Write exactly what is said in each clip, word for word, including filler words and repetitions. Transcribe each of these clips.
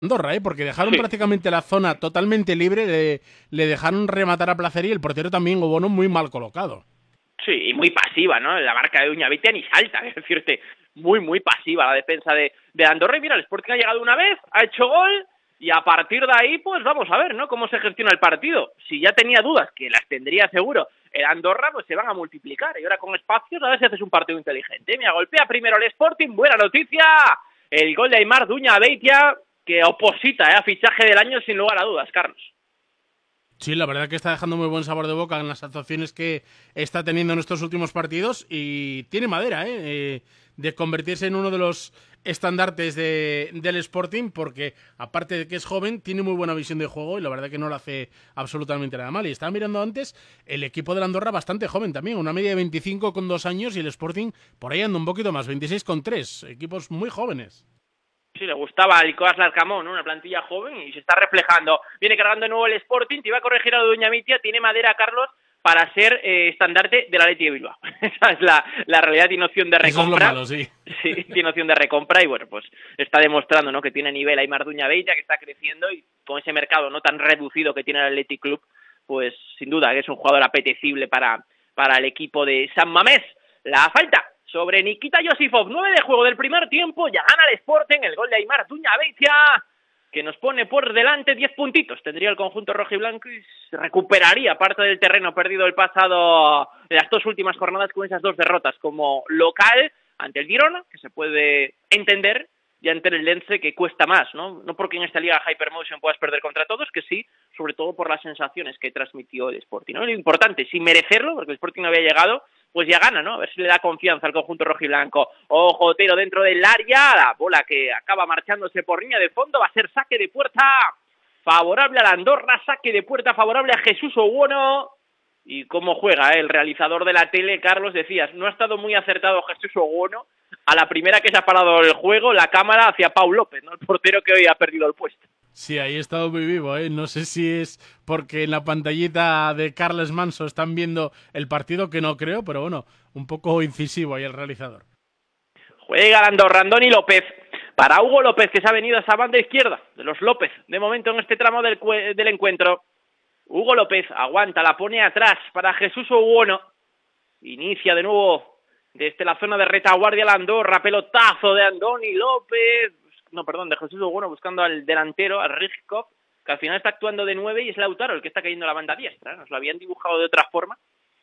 Andorra, ¿eh? Porque dejaron Sí, prácticamente la zona totalmente libre, le, le dejaron rematar a placer y el portero también, Obono, muy mal colocado. sí, y muy pasiva, ¿no? La marca de Uñavitia ni salta, es decirte, muy, muy pasiva la defensa de, de Andorra. Y mira, el Sporting ha llegado una vez, ha hecho gol, y a partir de ahí, pues vamos a ver, ¿no? Cómo se gestiona el partido. Si ya tenía dudas, que las tendría seguro, el Andorra, pues se van a multiplicar. Y ahora con espacios, a ver si haces un partido inteligente. Mira, golpea primero el Sporting, buena noticia. El gol de Aimar Uñavitia, que oposita, ¿eh? A fichaje del año sin lugar a dudas, Carlos. Sí, la verdad que está dejando muy buen sabor de boca en las actuaciones que está teniendo en estos últimos partidos y tiene madera, ¿eh? eh de convertirse en uno de los estandartes de, del Sporting, porque aparte de que es joven, tiene muy buena visión de juego y la verdad que no lo hace absolutamente nada mal. Y estaba mirando antes el equipo de la Andorra bastante joven también, una media de veinticinco con dos años y el Sporting por ahí anda un poquito más, veintiséis con tres, equipos muy jóvenes. Sí, le gustaba al Nicolás Larcamón, ¿no? Una plantilla joven y se está reflejando. Viene cargando de nuevo el Sporting, te iba a corregir a Doña Mitia, tiene madera, Carlos, para ser eh, estandarte de la Athletic de Bilbao. Esa es la, la realidad, tiene opción de recompra. Eso es lo malo, sí. Sí, tiene opción de recompra y bueno, pues está demostrando, ¿no? Que tiene nivel Aimar Uñavitia, que está creciendo y con ese mercado no tan reducido que tiene el Athletic Club, pues sin duda que es un jugador apetecible para, para el equipo de San Mamés. La falta sobre Nikita Yosifov, nueve de juego del primer tiempo, ya gana el Sporting, el gol de Aimar Uñavitia, que nos pone por delante diez puntitos. Tendría el conjunto rojiblanco y recuperaría parte del terreno perdido el pasado de las dos últimas jornadas con esas dos derrotas como local ante el Girona, que se puede entender, y ante el Lense, que cuesta más, ¿no? No porque en esta liga Hypermotion puedas perder contra todos, que sí, sobre todo por las sensaciones que transmitió el Sporting, ¿no? Lo importante, sin merecerlo, porque el Sporting no había llegado, pues ya gana, ¿no? A ver si le da confianza al conjunto rojiblanco. Ojo, tiro dentro del área, la bola que acaba marchándose por línea de fondo, va a ser saque de puerta favorable a la Andorra, saque de puerta favorable a Jesús Oguono. Y cómo juega, ¿eh? El realizador de la tele, Carlos, decías, no ha estado muy acertado Jesús Oguono. A la primera que se ha parado el juego, la cámara hacia Pau López, ¿no? El portero que hoy ha perdido el puesto. Sí, ahí he estado muy vivo, ¿eh? No sé si es porque en la pantallita de Carles Manso están viendo el partido, que no creo, pero bueno, un poco incisivo ahí el realizador. Juega Andorra, Andoni López, para Hugo López, que se ha venido a esa banda izquierda de los López, de momento en este tramo del, del encuentro. Hugo López aguanta, la pone atrás para Jesús Oguono, inicia de nuevo desde la zona de retaguardia la Andorra, pelotazo de Andoni López, no, perdón, de Jesús Oguono buscando al delantero, al Rijkov, que al final está actuando de nueve y es Lautaro el que está cayendo a la banda diestra. Nos lo habían dibujado de otra forma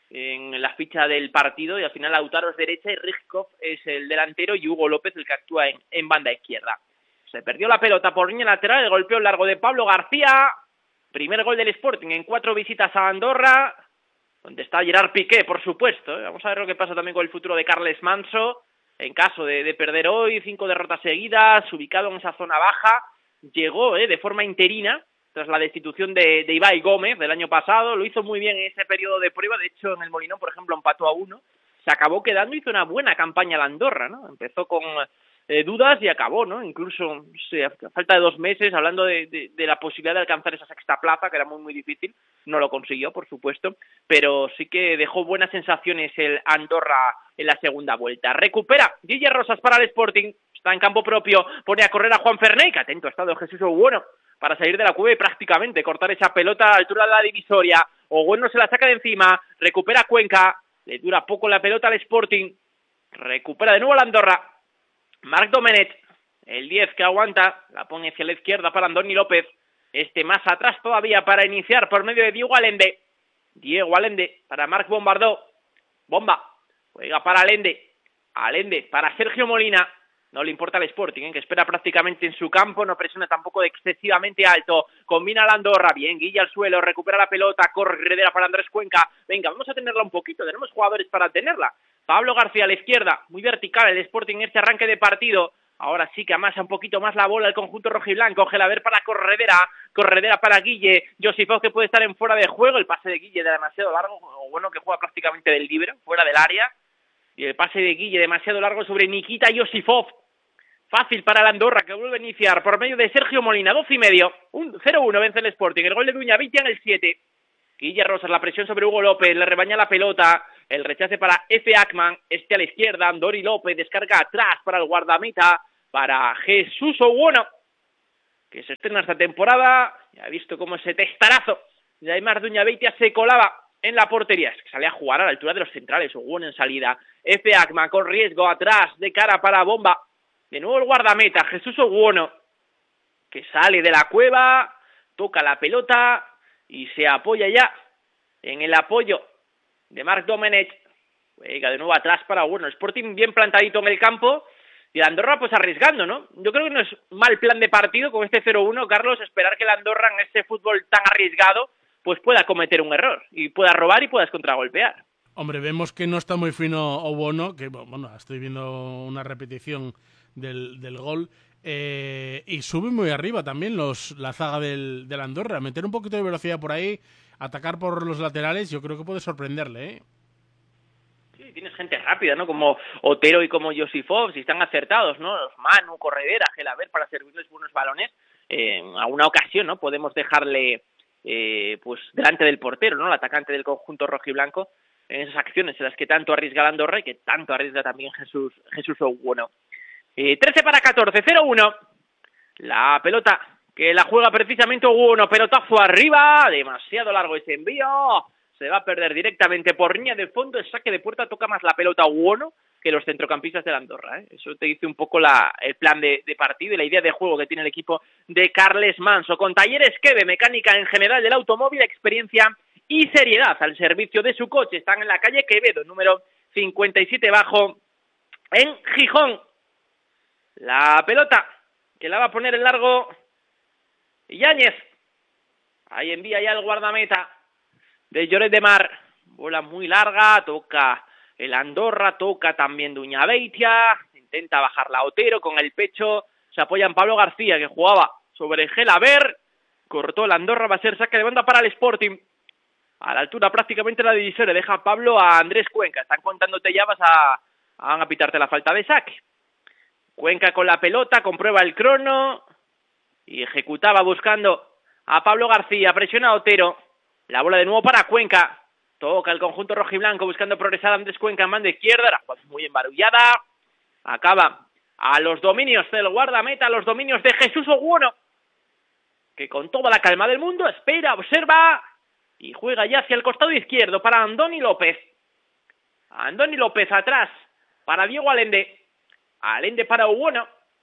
en la ficha del partido y al final Lautaro es derecha y Rijkov es el delantero y Hugo López el que actúa en, en banda izquierda. Se perdió la pelota por línea lateral, el golpeo largo de Pablo García, primer gol del Sporting en cuatro visitas a Andorra, donde está Gerard Piqué, por supuesto, ¿eh? Vamos a ver lo que pasa también con el futuro de Carles Manso, en caso de, de perder hoy, cinco derrotas seguidas, ubicado en esa zona baja, llegó ¿eh? de forma interina, tras la destitución de, de Ibai Gómez del año pasado, lo hizo muy bien en ese periodo de prueba, de hecho en el Molinón, por ejemplo, empató a uno, se acabó quedando, hizo una buena campaña la Andorra, ¿no? Empezó con eh, dudas y acabó, ¿no? Incluso sí, a falta de dos meses, hablando de, de, de la posibilidad de alcanzar esa sexta plaza, que era muy muy difícil, no lo consiguió, por supuesto, pero sí que dejó buenas sensaciones el Andorra en la segunda vuelta. Recupera Guille Rosas para el Sporting, está en campo propio, pone a correr a Juan Fernández, que atento ha estado Jesús Oguono, para salir de la cueva y prácticamente cortar esa pelota a la altura de la divisoria. Oguono se la saca de encima, recupera Cuenca, le dura poco la pelota al Sporting, recupera de nuevo la Andorra, Marc Domenet, el diez que aguanta, la pone hacia la izquierda para Andoni López, este más atrás todavía para iniciar por medio de Diego Allende, Diego Allende para Marc Bombardó, Bomba, juega para Allende, Allende para Sergio Molina, no le importa al Sporting, ¿eh? Que espera prácticamente en su campo, no presiona tampoco de excesivamente alto, combina la Andorra, bien, Guilla al suelo, recupera la pelota, corredera para Andrés Cuenca, venga, vamos a tenerla un poquito, tenemos jugadores para tenerla, Pablo García a la izquierda, muy vertical el Sporting en este arranque de partido, ahora sí que amasa un poquito más la bola el conjunto rojiblanco, Gelaber para Corredera, Corredera para Guille, Josifov que puede estar en fuera de juego, el pase de Guille era demasiado largo, o bueno que juega prácticamente del libre, fuera del área, y el pase de Guille demasiado largo sobre Nikita Josifov, fácil para la Andorra que vuelve a iniciar por medio de Sergio Molina, doce y medio, cero uno vence el Sporting, el gol de Uñavitia en el siete, Guille Rosas, la presión sobre Hugo López, le rebaña la pelota, el rechace para F. Ackman, este a la izquierda, Andoni López descarga atrás para el guardameta, para Jesús Oguono, que se estrena esta temporada. Ya he visto cómo ese testarazo de Aimar Duñabeitia se colaba en la portería. Es que sale a jugar a la altura de los centrales. Oguono en salida. F. Akma con riesgo atrás, de cara para Bomba. De nuevo el guardameta, Jesús Oguono, que sale de la cueva, toca la pelota y se apoya ya en el apoyo de Marc Domenech. Juega de nuevo atrás para Oguono. Sporting bien plantadito en el campo. Y la Andorra pues arriesgando, ¿no? Yo creo que no es mal plan de partido con este cero uno, Carlos, esperar que la Andorra en ese fútbol tan arriesgado pues pueda cometer un error y pueda robar y puedas contragolpear. Hombre, vemos que no está muy fino Oguono, que bueno, estoy viendo una repetición del, del gol, eh, y sube muy arriba también los la zaga del, del Andorra. Meter un poquito de velocidad por ahí, atacar por los laterales, yo creo que puede sorprenderle, ¿eh? Sí, tienes gente rápida, ¿no? Como Otero y como Josifov, si están acertados, ¿no? Los Manu, Corredera, Gelaber, para servirles buenos balones. Eh, a una ocasión, ¿no? Podemos dejarle eh, pues delante del portero, ¿no? El atacante del conjunto rojiblanco, en esas acciones en las que tanto arriesga la Andorra y que tanto arriesga también Jesús Jesús Oguono. Eh, trece para catorce, cero uno. La pelota que la juega precisamente Oguono, pelotazo arriba, demasiado largo ese envío. Se va a perder directamente por línea de fondo. El saque de puerta toca más la pelota Oguono que los centrocampistas de la Andorra, ¿eh? Eso te dice un poco la, el plan de, de partido y la idea de juego que tiene el equipo de Carles Manso. Con Talleres Queve, mecánica en general del automóvil, experiencia y seriedad al servicio de su coche. Están en la calle Quevedo, número cincuenta y siete bajo, en Gijón. La pelota que la va a poner en largo Yáñez. Ahí envía ya el guardameta de Lloret de Mar. Bola muy larga, toca el Andorra, toca también Duñabeitia, intenta bajar la Otero con el pecho, se apoya en Pablo García, que jugaba sobre Gelaber, cortó el Andorra, va a ser saque de banda para el Sporting. A la altura prácticamente la divisoria, deja a Pablo a Andrés Cuenca, están contándote ya, vas a, van a pitarte la falta de saque. Cuenca con la pelota, comprueba el crono y ejecutaba buscando a Pablo García, presiona a Otero. La bola de nuevo para Cuenca. Toca el conjunto rojiblanco buscando progresar Andrés Cuenca en banda izquierda. La jugada muy embarullada. Acaba a los dominios del guardameta, a los dominios de Jesús Oguono, que con toda la calma del mundo espera, observa y juega ya hacia el costado izquierdo para Andoni López. Andoni López atrás para Diego Allende. Allende para Oguono.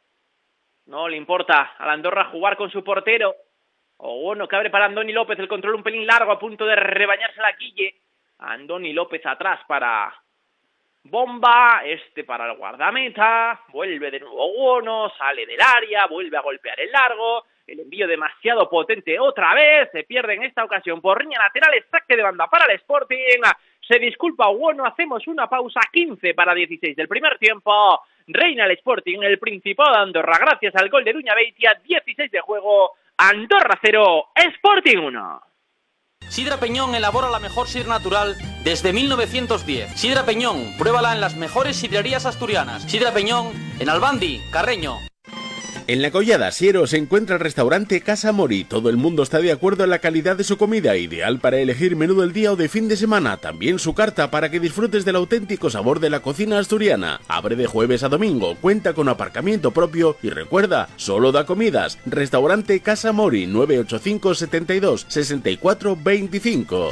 No le importa a la Andorra jugar con su portero. Oguono que abre para Andoni López, el control un pelín largo, a punto de rebañarse la quille. Andoni López atrás para Bomba, este para el guardameta, vuelve de nuevo Oguono, sale del área, vuelve a golpear el largo, el envío demasiado potente otra vez, se pierde en esta ocasión por línea lateral, saque de banda para el Sporting. Se disculpa Oguono, hacemos una pausa, quince para dieciséis del primer tiempo. Reina el Sporting, el Principado de Andorra, gracias al gol de Duñabeitia, dieciséis de juego. Andorra cero, Sporting uno. Sidra Peñón elabora la mejor sidra natural desde mil novecientos diez. Sidra Peñón, pruébala en las mejores sidrerías asturianas. Sidra Peñón, en Albandi, Carreño. En La Collada Siero se encuentra el restaurante Casa Mori. Todo el mundo está de acuerdo en la calidad de su comida, ideal para elegir menú del día o de fin de semana. También su carta para que disfrutes del auténtico sabor de la cocina asturiana. Abre de jueves a domingo, cuenta con aparcamiento propio y recuerda, solo da comidas. Restaurante Casa Mori, nueve ocho cinco, setenta y dos, sesenta y cuatro, veinticinco.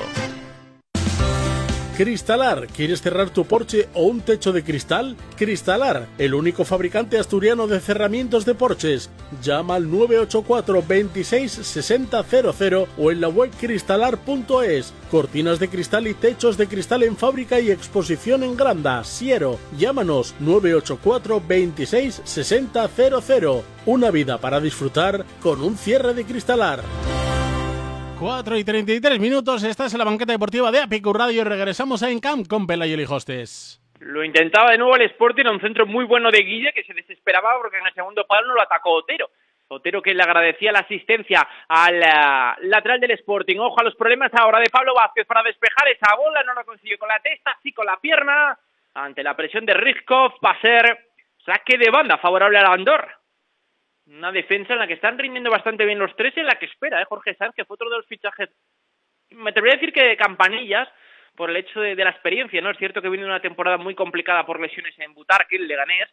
Cristalar, ¿quieres cerrar tu porche o un techo de cristal? Cristalar, el único fabricante asturiano de cerramientos de porches. Llama al nueve ocho cuatro, veintiséis, sesenta, cero cero o en la web cristalar punto es. Cortinas de cristal y techos de cristal en fábrica y exposición en Granda, Siero. Llámanos nueve ocho cuatro, veintiséis, sesenta, cero cero. Una vida para disfrutar con un cierre de Cristalar. cuatro y treinta y tres minutos, esta es la banqueta deportiva de Apicu Radio y regresamos a Encamp con Pelayo Lijostes. Lo intentaba de nuevo el Sporting, un centro muy bueno de Guille, que se desesperaba porque en el segundo palo no lo atacó Otero. Otero que le agradecía la asistencia al uh, lateral del Sporting. Ojo a los problemas ahora de Pablo Vázquez para despejar esa bola, no lo consiguió con la testa, sí con la pierna. Ante la presión de Rizkov va a ser saque de banda favorable a la Andorra. Una defensa en la que están rindiendo bastante bien los tres, en la que espera, ¿eh? Jorge Sanz, que fue otro de los fichajes, me atrevería a decir que de campanillas, por el hecho de, de la experiencia, ¿no? Es cierto que viene una temporada muy complicada por lesiones en Butarque, el Leganés,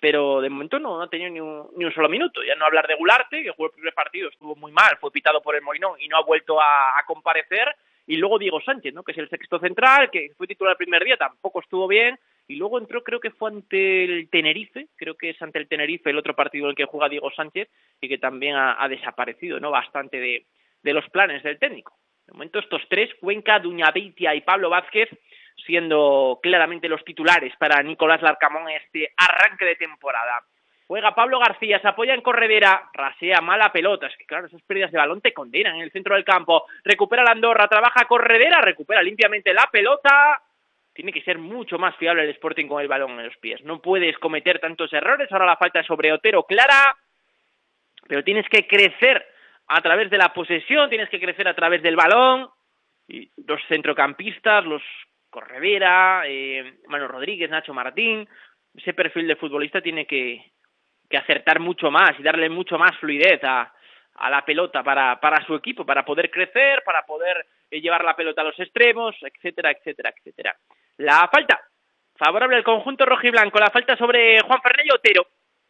pero de momento no, no ha tenido ni un, ni un solo minuto. Ya no hablar de Gularte, que jugó el primer partido, estuvo muy mal, fue pitado por el Molinón y no ha vuelto a, a comparecer, y luego Diego Sánchez, ¿no?, que es el sexto central, que fue titular el primer día, tampoco estuvo bien, y luego entró, creo que fue ante el Tenerife, creo que es ante el Tenerife el otro partido en el que juega Diego Sánchez, y que también ha, ha desaparecido, ¿no?, bastante de, de los planes del técnico. De momento estos tres, Cuenca, Duñabeitia y Pablo Vázquez, siendo claramente los titulares para Nicolás Larcamón en este arranque de temporada. Juega Pablo García, se apoya en Corredera, rasea mala pelota, es que claro, esas pérdidas de balón te condenan en el centro del campo, recupera la Andorra, trabaja Corredera, recupera limpiamente la pelota, tiene que ser mucho más fiable el Sporting con el balón en los pies, no puedes cometer tantos errores, ahora la falta es sobre Otero clara, pero tienes que crecer a través de la posesión, tienes que crecer a través del balón, y los centrocampistas, los Corredera, eh, Manu Rodríguez, Nacho Martín, ese perfil de futbolista tiene que, que acertar mucho más y darle mucho más fluidez a, a la pelota para, para su equipo, para poder crecer, para poder eh, llevar la pelota a los extremos, etcétera, etcétera, etcétera. La falta, favorable al conjunto rojiblanco, la falta sobre Juan Fernández Otero.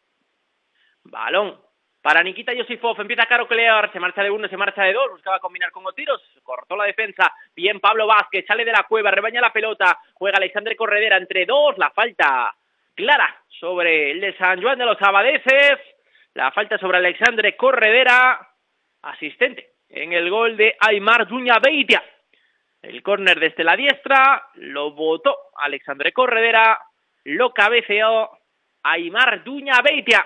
Balón para Nikita Yosifov, empieza a caroquear, se marcha de uno, se marcha de dos, buscaba combinar con Otiros, cortó la defensa, bien Pablo Vázquez, sale de la cueva, rebaña la pelota, juega Alexandre Corredera entre dos, la falta clara sobre el de San Juan de los Abadeses, la falta sobre Alexandre Corredera, asistente en el gol de Aimar Duñabeitia. El córner desde la diestra, lo botó Alexandre Corredera, lo cabeceó Aimar Duñabeitia.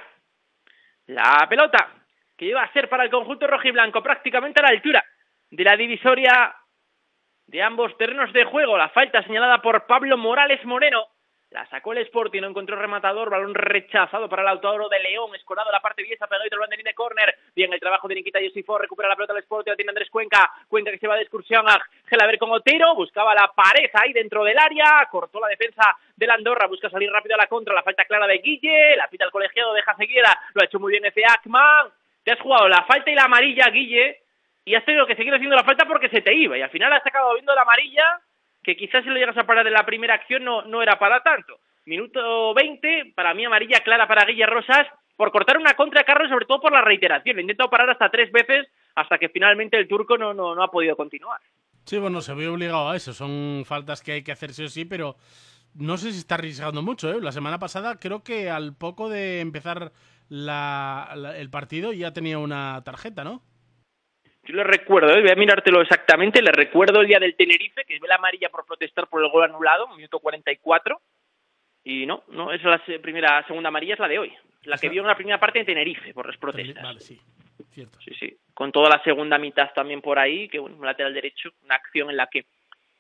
La pelota que iba a ser para el conjunto rojiblanco prácticamente a la altura de la divisoria de ambos terrenos de juego. La falta señalada por Pablo Morales Moreno. La sacó el Sporting, no encontró rematador, balón rechazado para el Lautaro de León, escorado a la parte derecha, pegado y el banderín de córner. Bien el trabajo de Nikita Yosifov, recupera la pelota al Sporting, la tiene Andrés Cuenca, Cuenca que se va de excursión a Gelaber con Otero, buscaba la pared ahí dentro del área, cortó la defensa de la Andorra, busca salir rápido a la contra, la falta clara de Guille, la pita el colegiado, deja seguir, lo ha hecho muy bien F. Ackman. Te has jugado la falta y la amarilla, Guille, y has tenido que seguir haciendo la falta porque se te iba, y al final has acabado viendo la amarilla, que quizás si lo llegas a parar en la primera acción no, no era para tanto. Minuto veinte, para mí amarilla clara para Guille Rosas, por cortar una contra Carlos, sobre todo por la reiteración. He intentado parar hasta tres veces, hasta que finalmente el turco no, no, no ha podido continuar. Sí, bueno, se ve obligado a eso. Son faltas que hay que hacer sí o sí, pero no sé si está arriesgando mucho, ¿eh? La semana pasada creo que al poco de empezar la, la, el partido ya tenía una tarjeta, ¿no? Yo le recuerdo, ¿eh? Voy a mirártelo exactamente, le recuerdo el día del Tenerife, que ve la amarilla por protestar por el gol anulado, minuto cuarenta y cuatro, y no, no, esa es la primera, segunda amarilla es la de hoy, la que vio en la primera parte en Tenerife, por las protestas. Vale, sí, cierto. Sí, sí, con toda la segunda mitad también por ahí, que bueno, un lateral derecho, una acción en la que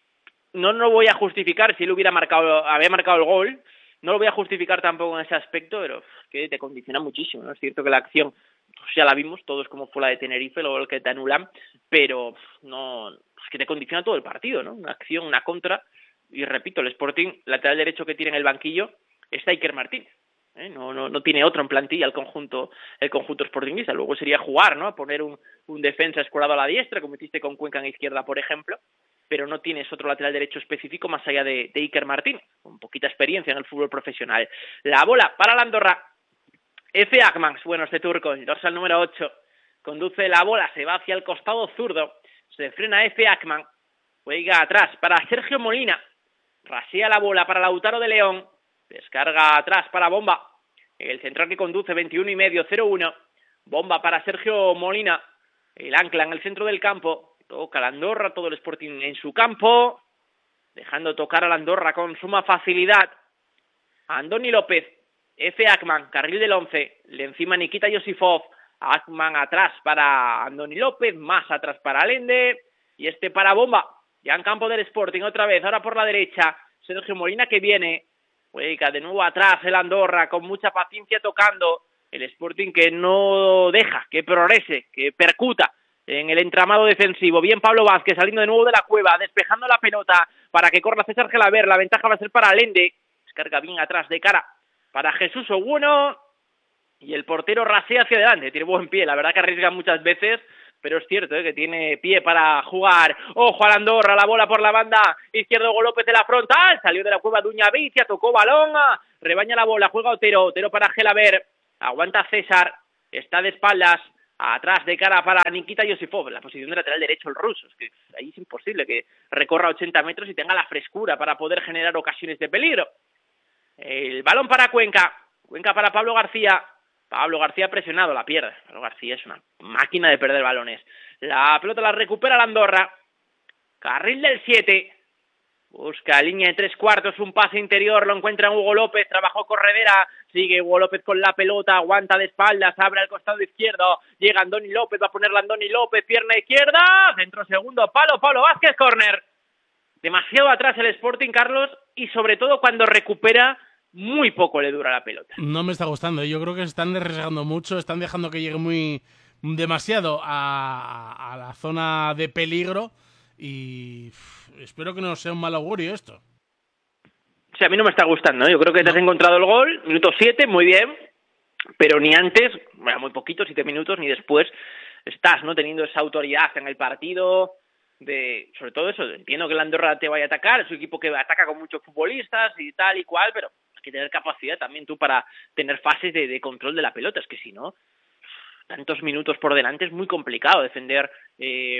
no lo voy a justificar si él hubiera marcado, había marcado el gol, no lo voy a justificar tampoco en ese aspecto, pero que te condiciona muchísimo, ¿no? Es cierto que la acción pues ya la vimos todos como fue la de Tenerife, luego el que te anulan, pero no, es que te condiciona todo el partido, ¿no? Una acción, una contra, y repito, el Sporting, lateral derecho que tiene en el banquillo, es Iker Martínez, ¿eh? No, no, no tiene otro en plantilla el conjunto, el conjunto sportingista, luego sería jugar, ¿no? Poner un, un defensa escorado a la diestra, como hiciste con Cuenca en izquierda, por ejemplo, pero no tienes otro lateral derecho específico más allá de, de Iker Martínez, con poquita experiencia en el fútbol profesional. La bola para la Andorra, F. Ackman, bueno, este turco, el dorsal número ocho, conduce la bola, se va hacia el costado zurdo, se frena F. Ackman, juega atrás para Sergio Molina, rasea la bola para Lautaro de León, descarga atrás para Bomba, el central que conduce veintiuno y medio, cero uno, Bomba para Sergio Molina, el ancla en el centro del campo, toca la Andorra, todo el Sporting en su campo, dejando tocar a la Andorra con suma facilidad, Andoni López, F. Ackman, carril del once, le encima Nikita Yosifov, Ackman atrás para Andoni López, más atrás para Allende, y este para Bomba, ya en campo del Sporting otra vez, ahora por la derecha, Sergio Molina que viene, juega de nuevo atrás el Andorra, con mucha paciencia tocando, el Sporting que no deja, que progrese, que percuta en el entramado defensivo, bien Pablo Vázquez saliendo de nuevo de la cueva, despejando la pelota, para que corra César Gelaber, la ventaja va a ser para Allende, descarga bien atrás de cara, para Jesús Oguno, y el portero rasea hacia adelante, tiene buen pie, la verdad que arriesga muchas veces, pero es cierto, ¿eh?, que tiene pie para jugar. Ojo a la Andorra, la bola por la banda izquierda, Hugo López de la frontal, salió de la cueva Duña Beitia, tocó balón, rebaña la bola, juega Otero, Otero para Gelaber, aguanta César, está de espaldas, atrás de cara para Nikita Yosifov, en la posición de lateral derecho el ruso. Es que ahí es imposible que recorra ochenta metros y tenga la frescura para poder generar ocasiones de peligro. El balón para Cuenca, Cuenca para Pablo García, Pablo García presionado, la pierde. Pablo García es una máquina de perder balones. La pelota la recupera la Andorra, carril del siete, busca línea de tres cuartos, un pase interior, lo encuentra Hugo López, trabajó corredera, sigue Hugo López con la pelota, aguanta de espaldas, abre al costado izquierdo, llega Andoni López, va a ponerla Andoni López, pierna izquierda, centro segundo, palo, Pablo Vázquez, córner. Demasiado atrás el Sporting, Carlos, y sobre todo cuando recupera, muy poco le dura la pelota. No me está gustando, yo creo que se están arriesgando mucho, están dejando que llegue muy demasiado a, a la zona de peligro y uf, espero que no sea un mal augurio esto. Sí, a mí no me está gustando, ¿eh? Yo creo que te has encontrado el gol, minuto siete, muy bien, pero ni antes, bueno, muy poquito, siete minutos, ni después estás, ¿no?, teniendo esa autoridad en el partido, de, sobre todo eso, entiendo que la Andorra te vaya a atacar, es un equipo que ataca con muchos futbolistas y tal y cual, pero hay que tener capacidad también tú para tener fases de, de control de la pelota, es que si no, tantos minutos por delante es muy complicado defender eh,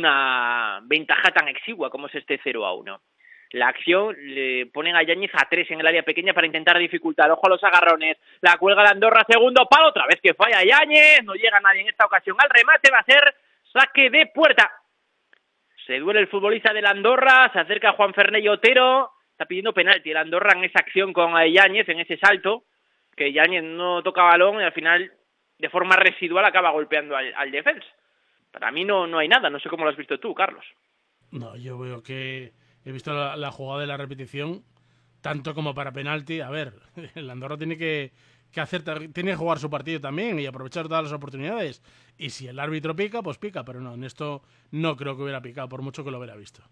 una ventaja tan exigua como es este cero a uno. La acción le ponen a Yáñez a tres en el área pequeña para intentar dificultar. Ojo a los agarrones. La cuelga la Andorra, segundo palo. Otra vez que falla Yáñez. No llega nadie en esta ocasión al remate. Va a ser saque de puerta. Se duele el futbolista de la Andorra. Se acerca Juan Ferney Otero. Está pidiendo penalti la Andorra en esa acción con Yáñez, en ese salto. Que Yáñez no toca balón y al final, de forma residual, acaba golpeando al, al defensa. Para mí no, no hay nada. No sé cómo lo has visto tú, Carlos. No, yo veo que... He visto la, la jugada de la repetición, tanto como para penalti. A ver, el Andorra tiene que, que hacer, tiene que jugar su partido también y aprovechar todas las oportunidades. Y si el árbitro pica, pues pica, pero no, en esto no creo que hubiera picado, por mucho que lo hubiera visto.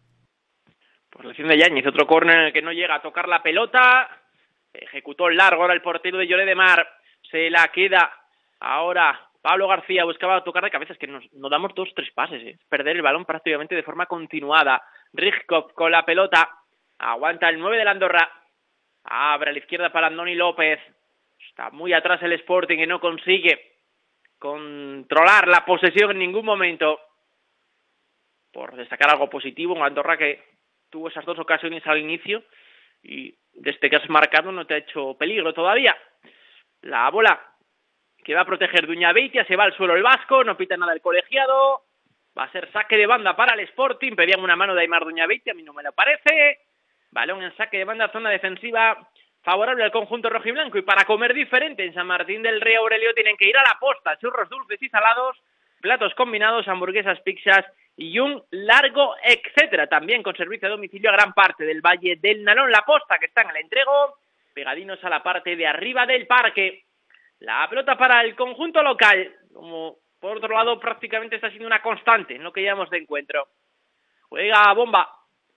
Por lesión de Yáñez, otro córner en el que no llega a tocar la pelota. Ejecutó el largo ahora el portero de Lloret de Mar. Se la queda ahora Pablo García, buscaba tocar de cabeza, es que nos, nos damos dos, tres pases, ¿eh? Perder el balón prácticamente de forma continuada. Rijkov con la pelota, aguanta el nueve de la Andorra, abre a la izquierda para Andoni López, está muy atrás el Sporting y no consigue controlar la posesión en ningún momento. Por destacar algo positivo, en Andorra que tuvo esas dos ocasiones al inicio y desde que has marcado no te ha hecho peligro todavía. La bola que va a proteger Duña Beitia, se va al suelo el vasco, no pita nada el colegiado. Va a ser saque de banda para el Sporting. Pedían una mano de Aimar Duña Beitia, a mí no me lo parece. Balón en saque de banda, zona defensiva favorable al conjunto rojiblanco. Y para comer diferente en San Martín del Rey Aurelio tienen que ir a la posta. Churros dulces y salados, platos combinados, hamburguesas, pizzas y un largo etcétera. También con servicio a domicilio a gran parte del Valle del Nalón. La posta que está en el entrego, pegadinos a la parte de arriba del parque. La pelota para el conjunto local, como por otro lado prácticamente está siendo una constante en lo que llevamos de encuentro. Juega Bomba.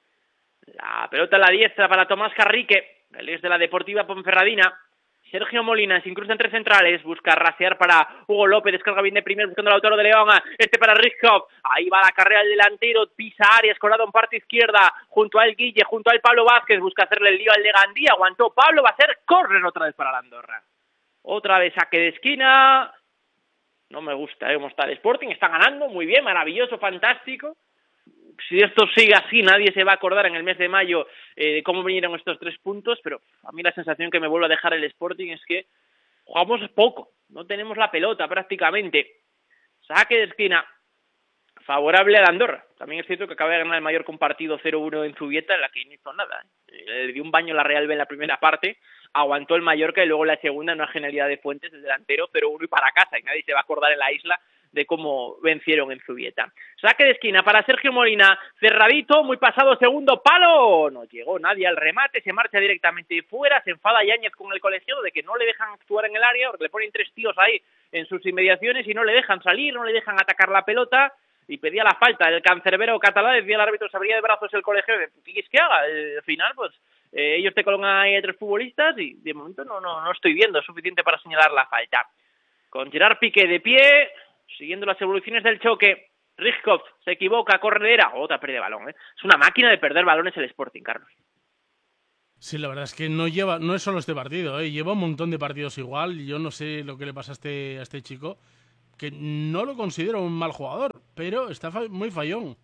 La pelota a la diestra para Tomás Carrique, el ex de la Deportiva Ponferradina. Sergio Molina se incrusta entre centrales, busca rasear para Hugo López, descarga bien de primero buscando al autor de León, este para Rijkov, ahí va la carrera del delantero, pisa Arias, colado en parte izquierda, junto al Guille, junto al Pablo Vázquez, busca hacerle el lío al de Gandía, aguantó Pablo, va a ser córner otra vez para la Andorra. Otra vez saque de esquina. No me gusta ¿eh? cómo está el Sporting. Está ganando muy bien, maravilloso, fantástico. Si esto sigue así, nadie se va a acordar en el mes de mayo eh, de cómo vinieron estos tres puntos, pero a mí la sensación que me vuelve a dejar el Sporting es que jugamos poco. No tenemos la pelota prácticamente. Saque de esquina favorable a la Andorra. También es cierto que acaba de ganar el Mallorca un partido cero uno en Zubieta, en la que no hizo nada. ¿eh? Le dio un baño a la Real B en la primera parte, aguantó el Mallorca y luego la segunda, una genialidad de Fuentes, el delantero, cero uno y para casa, y nadie se va a acordar en la isla de cómo vencieron en Zubieta. Saque de esquina para Sergio Molina, cerradito, muy pasado, segundo palo, no llegó nadie al remate, se marcha directamente fuera, se enfada Yáñez con el colegiado de que no le dejan actuar en el área, porque le ponen tres tíos ahí en sus inmediaciones y no le dejan salir, no le dejan atacar la pelota, y pedía la falta del cancerbero catalán, decía el árbitro, se abría de brazos el colegiado, ¿qué quieres que haga? Al final, pues, eh, ellos te colocan ahí a tres futbolistas y de momento no, no, no estoy viendo suficiente para señalar la falta. Con Gerard Piqué de pie, siguiendo las evoluciones del choque, Rijkov se equivoca, Corredera, otra pérdida de balón, ¿eh? Es una máquina de perder balones el Sporting, Carlos. Sí, la verdad es que no lleva, no es solo este partido, ¿eh? Lleva un montón de partidos igual. Y yo no sé lo que le pasa a este, a este chico, que no lo considero un mal jugador, pero está fa- muy fallón.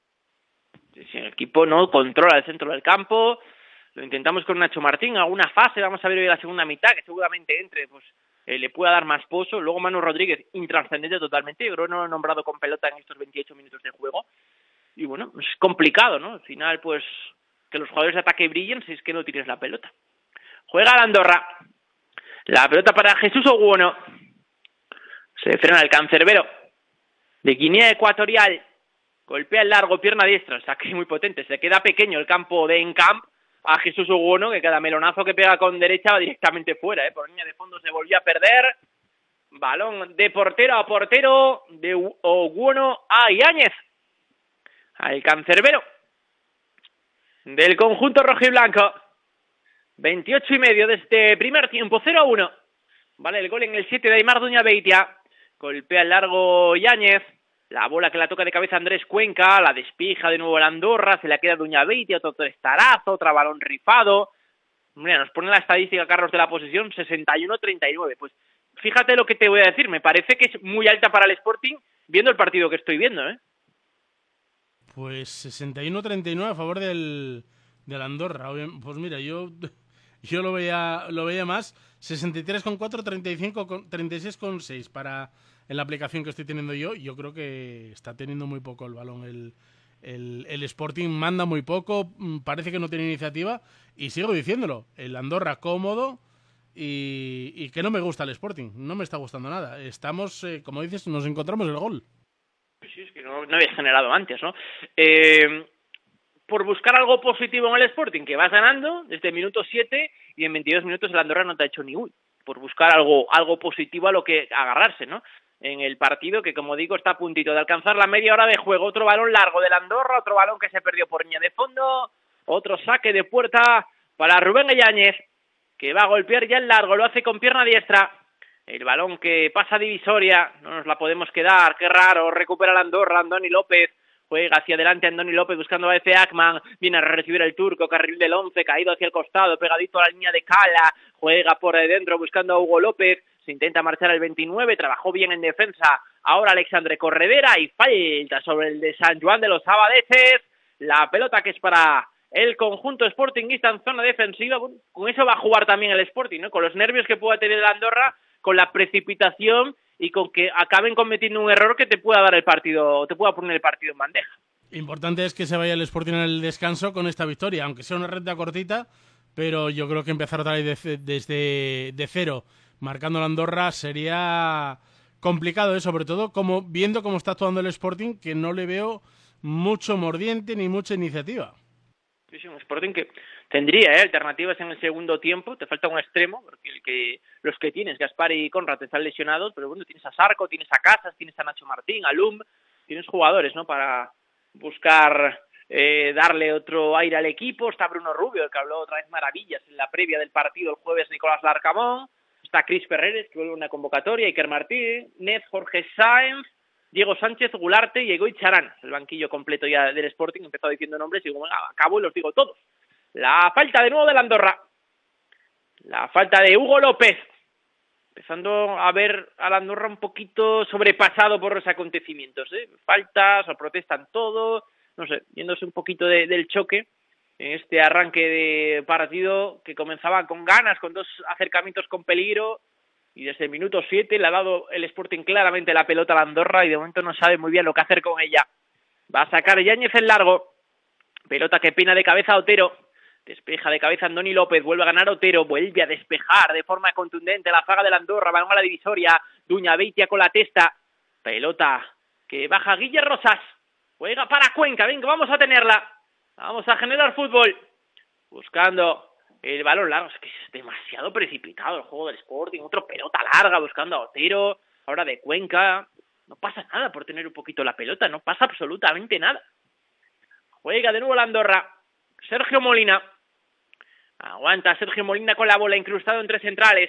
Si el equipo no controla el centro del campo, lo intentamos con Nacho Martín, alguna fase, vamos a ver hoy la segunda mitad, que seguramente entre, pues eh, le pueda dar más pozo. Luego Manu Rodríguez, intrascendente totalmente, yo creo que no lo he nombrado con pelota en estos veintiocho minutos de juego. Y bueno, es complicado, ¿no? Al final, pues, que los jugadores de ataque brillen si es que no tienes la pelota. Juega la Andorra. La pelota para Jesús Oguono. Se frena el cancerbero de Guinea Ecuatorial. Golpea el largo, pierna diestra. Saque muy potente. Se queda pequeño el campo de Encamp a Jesús Oguono, que cada melonazo que pega con derecha va directamente fuera, ¿eh? Por línea de fondo se volvió a perder. Balón de portero a portero de Oguono a Yáñez. Al cancerbero del conjunto rojo y blanco. veintiocho y medio de este primer tiempo, cero a uno. Vale, el gol en el siete de Aimar Duñabeitia. Golpea el largo Yáñez. La bola que la toca de cabeza Andrés Cuenca, la despija de nuevo el Andorra, se la queda Duñabeitia, otro testarazo, otro balón rifado. Mira, nos pone la estadística, Carlos, de la posesión, sesenta y uno a treinta y nueve. Pues fíjate lo que te voy a decir, me parece que es muy alta para el Sporting, viendo el partido que estoy viendo, ¿eh? Pues sesenta y uno a treinta y nueve a favor del, del Andorra. Pues mira, yo, yo lo veía lo veía más. sesenta y tres coma cuatro, treinta y cinco, treinta y seis coma seis para en la aplicación que estoy teniendo yo. Yo creo que está teniendo muy poco el balón. El, el, el Sporting manda muy poco, parece que no tiene iniciativa. Y sigo diciéndolo, el Andorra cómodo y, y que no me gusta el Sporting. No me está gustando nada. Estamos, eh, como dices, nos encontramos el gol. Sí, es que no, no había generado antes, ¿no? Eh, por buscar algo positivo en el Sporting, que vas ganando desde el minuto siete y en veintidós minutos el Andorra no te ha hecho ni uy. Por buscar algo algo positivo a lo que agarrarse, ¿no? En el partido que, como digo, está a puntito de alcanzar la media hora de juego. Otro balón largo del Andorra, otro balón que se perdió por línea de fondo, otro saque de puerta para Rubén Yáñez, que va a golpear ya el largo, lo hace con pierna diestra. El balón que pasa divisoria, no nos la podemos quedar, qué raro, recupera el Andorra, Andoni López, juega hacia adelante Andoni López buscando a Efe Akman, viene a recibir el turco, carril del once, caído hacia el costado, pegadito a la línea de Cala, juega por dentro buscando a Hugo López, se intenta marchar el veintinueve, trabajó bien en defensa, ahora Alexandre Corredera y falta sobre el de San Juan de los Abadeces, la pelota que es para el conjunto sportinguista en zona defensiva. Bueno, con eso va a jugar también el Sporting, ¿no? Con los nervios que pueda tener el Andorra, con la precipitación y con que acaben cometiendo un error que te pueda dar el partido, te pueda poner el partido en bandeja. Importante es que se vaya el Sporting en el descanso con esta victoria, aunque sea una recta cortita, pero yo creo que empezar otra vez de, desde de cero, marcando la Andorra, sería complicado, ¿eh? Sobre todo como viendo cómo está actuando el Sporting, que no le veo mucho mordiente ni mucha iniciativa. Sí, sí, un Sporting que tendría ¿eh? alternativas en el segundo tiempo, te falta un extremo, porque el que los que tienes, Gaspar y Conrad, están lesionados, pero bueno, tienes a Sarco, tienes a Casas, tienes a Nacho Martín, a Lum, tienes jugadores, ¿no?, para buscar eh, darle otro aire al equipo. Está Bruno Rubio, el que habló otra vez maravillas en la previa del partido el jueves, Nicolás Larcamón, está Cris Ferreres, que vuelve una convocatoria, Iker Martínez, Jorge Sáenz, Diego Sánchez, Gularte y Egoy Charán. El banquillo completo ya del Sporting, empezó diciendo nombres y digo, venga, acabo y los digo todos. La falta de nuevo del Andorra. La falta de Hugo López. Empezando a ver al Andorra un poquito sobrepasado por los acontecimientos, ¿eh? Faltas o protestan todo, no sé, yéndose un poquito de, del choque en este arranque de partido que comenzaba con ganas, con dos acercamientos con peligro. Y desde el minuto siete le ha dado el Sporting claramente la pelota a la Andorra y de momento no sabe muy bien lo que hacer con ella. Va a sacar Yáñez en largo. Pelota que pina de cabeza a Otero. Despeja de cabeza Andoni López. Vuelve a ganar Otero. Vuelve a despejar de forma contundente la zaga de la Andorra. Balón a la divisoria. Duñabeitia con la testa. Pelota que baja Guille Rosas. Juega para Cuenca. Venga, vamos a tenerla. Vamos a generar fútbol. Buscando el balón largo, es que es demasiado precipitado el juego del Sporting. Otro pelota larga buscando a Otero, ahora de Cuenca. No pasa nada por tener un poquito la pelota, no pasa absolutamente nada. Juega de nuevo la Andorra. Sergio Molina. Aguanta Sergio Molina con la bola, incrustado entre centrales.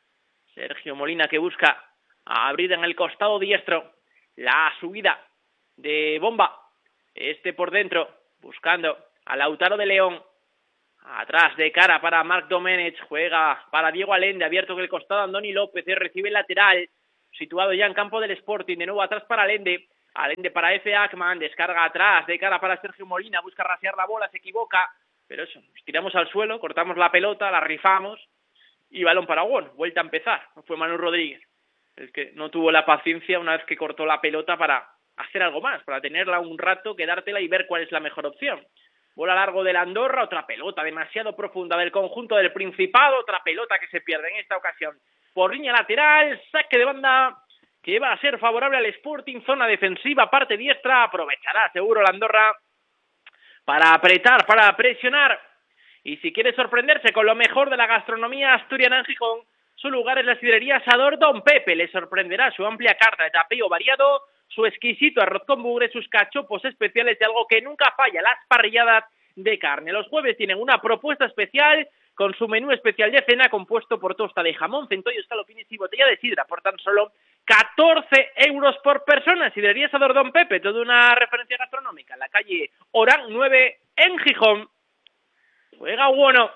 Sergio Molina que busca abrir en el costado diestro. La subida de Bomba. Este por dentro, buscando a Lautaro de León. Atrás de cara para Marc Domenech, juega para Diego Allende, abierto en el costado Andoni López, recibe el lateral, situado ya en campo del Sporting, de nuevo atrás para Allende, Allende para F. Ackman, descarga atrás, de cara para Sergio Molina, busca rasear la bola, se equivoca, pero eso, nos tiramos al suelo, cortamos la pelota, la rifamos, y balón para Won, vuelta a empezar, fue Manu Rodríguez, el que no tuvo la paciencia una vez que cortó la pelota para hacer algo más, para tenerla un rato, quedártela y ver cuál es la mejor opción. Bola largo de la Andorra, otra pelota demasiado profunda del conjunto del Principado, otra pelota que se pierde en esta ocasión por línea lateral, saque de banda que va a ser favorable al Sporting, zona defensiva, parte diestra, aprovechará seguro la Andorra para apretar, para presionar, y si quiere sorprenderse con lo mejor de la gastronomía asturiana en Gijón, su lugar es la sidrería Asador Don Pepe, le sorprenderá su amplia carta de tapeo variado, su exquisito arroz con bugre, sus cachopos especiales y algo que nunca falla, las parrilladas de carne. Los jueves tienen una propuesta especial con su menú especial de cena compuesto por tosta de jamón, centollo, escalopines y botella de sidra por tan solo catorce euros por persona. Sidrería Asador Don Pepe, toda una referencia gastronómica en la calle Orán nueve en Gijón. Juega Uno.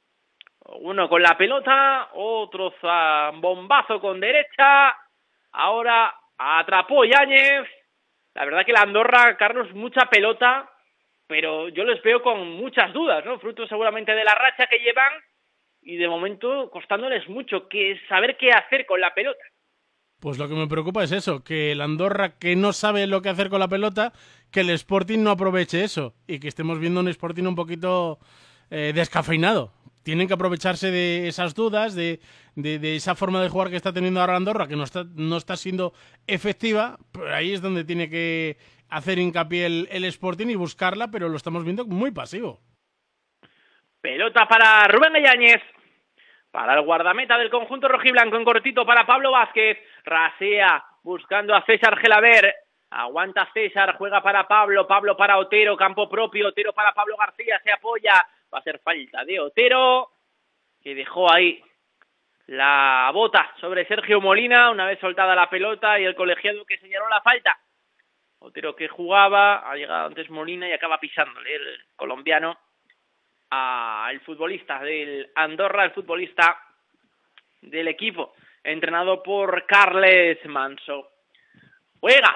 Uno con la pelota, otro bombazo con derecha, ahora atrapó Yáñez. La verdad que la Andorra, Carlos, mucha pelota, pero yo les veo con muchas dudas, ¿no? Fruto seguramente de la racha que llevan y de momento costándoles mucho que saber qué hacer con la pelota. Pues lo que me preocupa es eso, que la Andorra que no sabe lo que hacer con la pelota, que el Sporting no aproveche eso y que estemos viendo un Sporting un poquito eh, descafeinado. Tienen que aprovecharse de esas dudas, de, de, de esa forma de jugar que está teniendo ahora Andorra, que no está, no está siendo efectiva. Pero ahí es donde tiene que hacer hincapié el, el Sporting y buscarla, pero lo estamos viendo muy pasivo. Pelota para Rubén Yáñez, para el guardameta del conjunto rojiblanco, en cortito para Pablo Vázquez, rasea buscando a César Gelaber, aguanta César, juega para Pablo, Pablo para Otero, campo propio, Otero para Pablo García, se apoya. Va a ser falta de Otero, que dejó ahí la bota sobre Sergio Molina, una vez soltada la pelota y el colegiado que señaló la falta. Otero que jugaba, ha llegado antes Molina y acaba pisándole el colombiano al futbolista del Andorra, el futbolista del equipo, entrenado por Carles Manso. Juega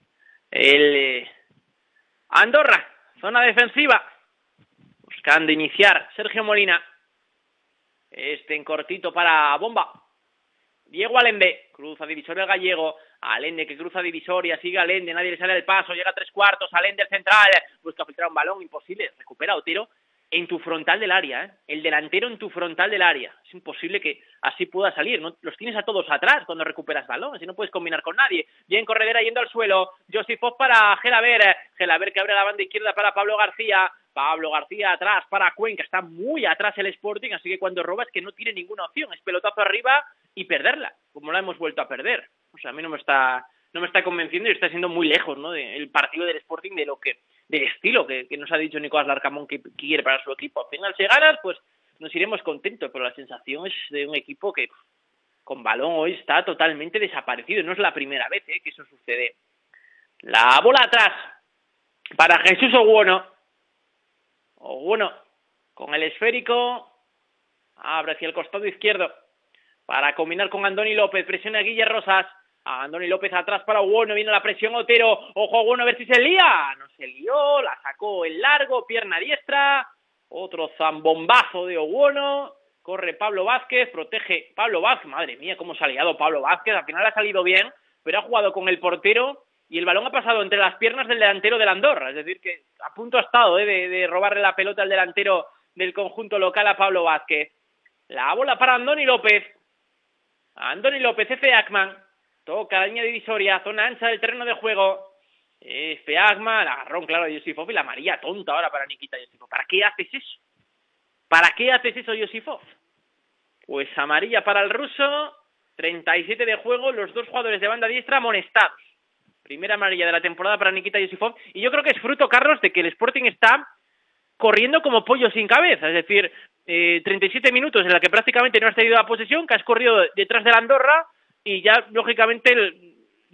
el Andorra, zona defensiva. Buscando iniciar Sergio Molina. Este en cortito para Bomba. Diego Allende. Cruza divisoria el gallego. Allende que cruza divisoria. Sigue Allende. Nadie le sale del paso. Llega a tres cuartos. Allende el central. Busca filtrar un balón. Imposible. Recupera Otero en tu frontal del área. ¿eh? El delantero en tu frontal del área. Es imposible que así pueda salir. ¿no? Los tienes a todos atrás cuando recuperas balón. Así no puedes combinar con nadie. Bien corredera yendo al suelo. Josifov para Gelaber. Gelaber que abre la banda izquierda para Pablo García. Pablo García atrás para Cuenca, está muy atrás el Sporting, así que cuando roba es que no tiene ninguna opción, es pelotazo arriba y perderla, como la hemos vuelto a perder. O sea, a mí no me está no me está convenciendo y está siendo muy lejos, ¿no? De, el partido del Sporting de lo que del estilo que, que nos ha dicho Nicolás Larcamón que, que quiere para su equipo. Al final, si ganas, pues nos iremos contentos, pero la sensación es de un equipo que con balón hoy está totalmente desaparecido. No es la primera vez ¿eh? que eso sucede. La bola atrás para Jesús Oguono. O bueno, con el esférico, abre hacia el costado izquierdo para combinar con Andoni López, presiona a Guille Rosas, a Andoni López atrás para Oguono, viene la presión Otero, ojo Oguono a ver si se lía, no se lió, la sacó el largo, pierna diestra, otro zambombazo de Oguono, corre Pablo Vázquez, protege Pablo Vázquez, madre mía cómo se ha liado Pablo Vázquez, al final ha salido bien, pero ha jugado con el portero, y el balón ha pasado entre las piernas del delantero del Andorra, es decir, que a punto ha estado ¿eh? de, de robarle la pelota al delantero del conjunto local a Pablo Vázquez. La bola para Andoni López. Andoni López, F. Ackman. Toca la línea divisoria, zona ancha del terreno de juego. F. Ackman, agarrón claro de Josifov y la amarilla tonta ahora para Nikita Josifov. ¿Para qué haces eso? ¿Para qué haces eso, Josifov? Pues amarilla para el ruso, treinta y siete de juego, los dos jugadores de banda diestra amonestados. Primera amarilla de la temporada para Nikita Josifov. Y yo creo que es fruto, Carlos, de que el Sporting está corriendo como pollo sin cabeza. Es decir, eh, treinta y siete minutos en la que prácticamente no has tenido la posesión, que has corrido detrás de la Andorra y ya, lógicamente, el,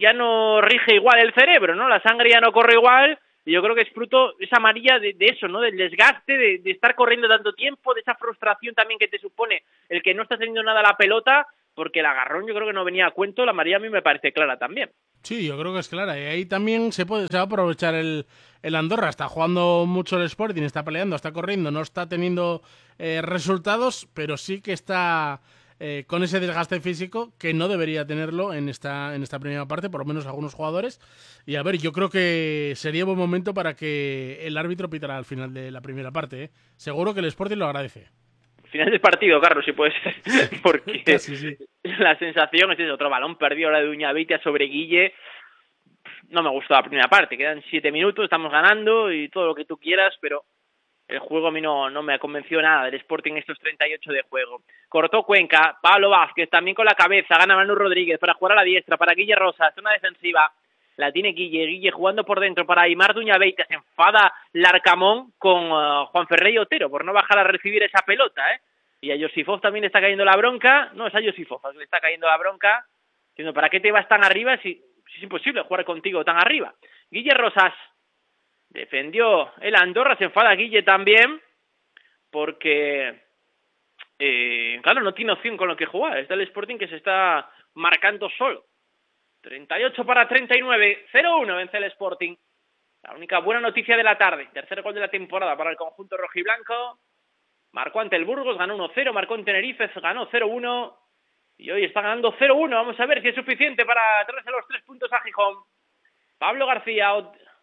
ya no rige igual el cerebro, ¿no? La sangre ya no corre igual, y yo creo que es fruto, esa amarilla de, de eso, ¿no? Del desgaste, de, de estar corriendo tanto tiempo, de esa frustración también que te supone el que no estás teniendo nada a la pelota, porque el agarrón yo creo que no venía a cuento, la amarilla a mí me parece clara también. Sí, yo creo que es clara, y ahí también se puede se va a aprovechar el, el Andorra, está jugando mucho el Sporting, está peleando, está corriendo, no está teniendo eh, resultados, pero sí que está eh, con ese desgaste físico que no debería tenerlo en esta, en esta primera parte, por lo menos algunos jugadores, y a ver, yo creo que sería buen momento para que el árbitro pitara al final de la primera parte, ¿eh? Seguro que el Sporting lo agradece. Final del partido, Carlos, si puede ser, porque Casi, sí. La sensación es ese, otro balón perdido ahora de Uñabeitia sobre Guille. No me gustó la primera parte, quedan siete minutos, estamos ganando y todo lo que tú quieras, pero el juego a mí no, no me ha convencido nada del Sporting estos treinta y ocho de juego. Cortó Cuenca, Pablo Vázquez también con la cabeza, gana Manu Rodríguez para jugar a la diestra, para Guille Rosas, zona defensiva, la tiene Guille, Guille jugando por dentro para Aimar Uñabeitia, se enfada Larcamón con uh, Juan Ferrer y Otero por no bajar a recibir esa pelota, ¿eh? Y a Josifov también le está cayendo la bronca, no, es a Josifov le está cayendo la bronca, diciendo, ¿para qué te vas tan arriba si, si es imposible jugar contigo tan arriba? Guille Rosas defendió el Andorra, se enfada Guille también, porque, eh, claro, no tiene opción con lo que jugar, está el Sporting que se está marcando solo. treinta y ocho para treinta y nueve, cero uno vence el Sporting. La única buena noticia de la tarde, tercer gol de la temporada para el conjunto rojiblanco. Marcó ante el Burgos, ganó uno cero, marcó en Tenerife, ganó cero uno, y hoy está ganando cero uno, vamos a ver si es suficiente para traerse los tres puntos a Gijón. Pablo García,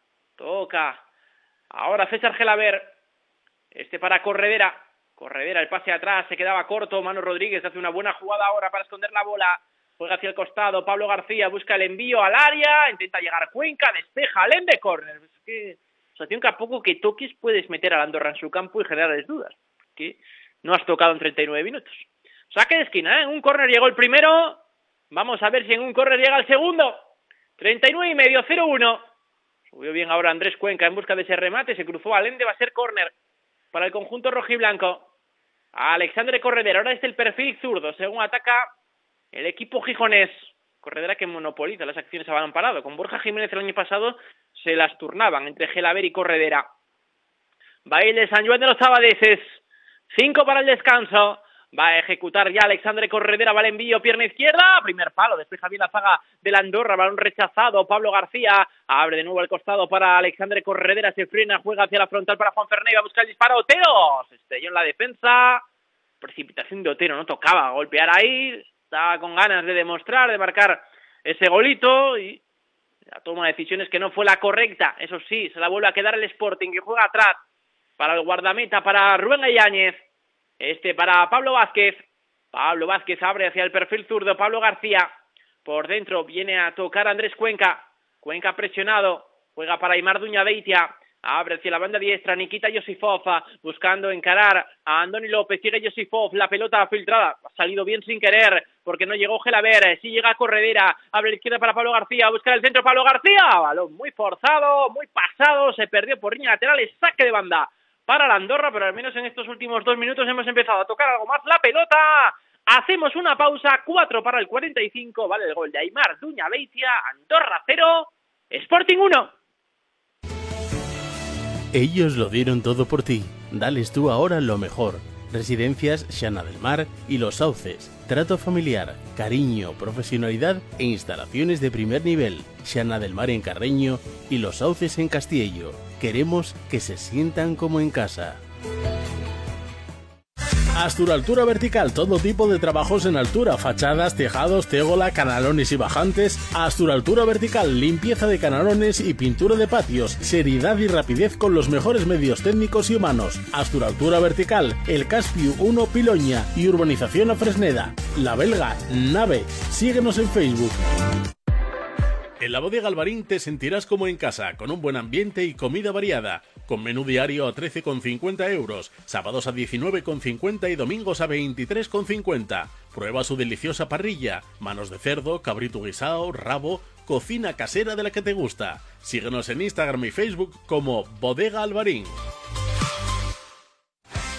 toca, ahora César Gelaber, este para Corredera, Corredera, el pase atrás, se quedaba corto, Manu Rodríguez hace una buena jugada ahora para esconder la bola, juega hacia el costado, Pablo García busca el envío al área, intenta llegar Cuenca, despeja, Alem de córner, es que, situación que a poco que toques puedes meter al Andorra en su campo y generarles dudas. Que no has tocado en treinta y nueve minutos. Saque de esquina, ¿eh? En un córner llegó el primero. Vamos a ver si en un córner llega el segundo. treinta y nueve y medio, cero uno. Subió bien ahora Andrés Cuenca en busca de ese remate. Se cruzó Allende, va a ser córner para el conjunto rojiblanco. Alexandre Corredera, ahora es el perfil zurdo, según ataca el equipo gijonés. Corredera que monopoliza las acciones a balón parado. Con Borja Jiménez el año pasado se las turnaban entre Gelaber y Corredera. Baile San Juan de los Abadeses. Cinco para el descanso, va a ejecutar ya Alexandre Corredera, va al envío, pierna izquierda, primer palo, despeja bien la zaga del Andorra, balón rechazado, Pablo García, abre de nuevo el costado para Alexandre Corredera, se frena, juega hacia la frontal para Juan Fernández, va a buscar el disparo, Otero, se estrelló en la defensa, precipitación de Otero, no tocaba golpear ahí, estaba con ganas de demostrar, de marcar ese golito, y la toma de decisiones que no fue la correcta, eso sí, se la vuelve a quedar el Sporting, que juega atrás, para el guardameta, para Rubén Yáñez, este para Pablo Vázquez, Pablo Vázquez abre hacia el perfil zurdo, Pablo García, por dentro viene a tocar Andrés Cuenca, Cuenca presionado, juega para Aimar Uñabeitia, abre hacia la banda diestra, Nikita Josifov, buscando encarar a Andoni López, sigue Josifov, la pelota filtrada, ha salido bien sin querer, porque no llegó Gelaber, sí llega Corredera, abre la izquierda para Pablo García, busca el centro Pablo García, balón muy forzado, muy pasado, se perdió por línea lateral, saque de banda para la Andorra, pero al menos en estos últimos dos minutos hemos empezado a tocar algo más la pelota. Hacemos una pausa, cuatro para el cuarenta y cinco, vale el gol de Aimar Uñabeitia, Andorra cero, Sporting uno. Ellos lo dieron todo por ti, dales tú ahora lo mejor. Residencias Xana del Mar y Los Sauces. Trato familiar, cariño, profesionalidad e instalaciones de primer nivel. Xana del Mar en Carreño y Los Sauces en Castiello. Queremos que se sientan como en casa. Astur Altura Vertical, todo tipo de trabajos en altura, fachadas, tejados, tegola, canalones y bajantes. Astur Altura Vertical, limpieza de canalones y pintura de patios, seriedad y rapidez con los mejores medios técnicos y humanos. Astur Altura Vertical, El Caspiu uno Piloña y Urbanización a Fresneda. La Belga, Nave, síguenos en Facebook. En la Bodega Alvarín te sentirás como en casa, con un buen ambiente y comida variada, con menú diario a trece con cincuenta euros, sábados a diecinueve con cincuenta y domingos a veintitrés con cincuenta. Prueba su deliciosa parrilla, manos de cerdo, cabrito guisao, rabo, cocina casera de la que te gusta. Síguenos en Instagram y Facebook como Bodega Alvarín.